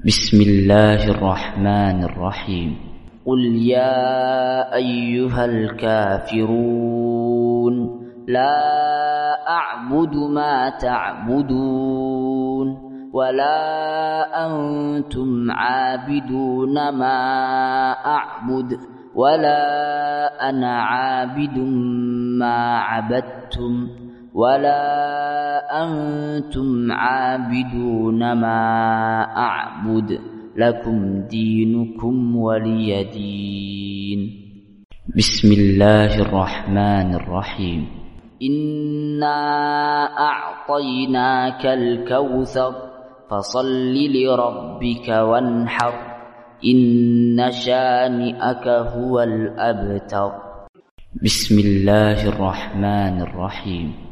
بسم الله الرحمن الرحيم. قل يا أيها الكافرون لا أعبد ما تعبدون ولا أنتم عابدون ما أعبد ولا أنا عابد ما عبدتم ولا أنتم عابدون ما أعبد لكم دينكم ولي دين. بسم الله الرحمن الرحيم. إنا أعطيناك الكوثر فصل لربك وانحر إن شانئك هو الأبتر. بسم الله الرحمن الرحيم.